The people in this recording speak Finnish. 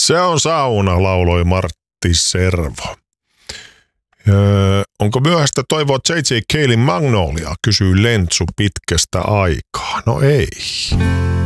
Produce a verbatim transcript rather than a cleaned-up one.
Se on sauna, lauloi Martti Servo. Öö, onko myöhäistä toivoa J J Calein Magnolia, kysyy Lentsu pitkästä aikaa. No ei.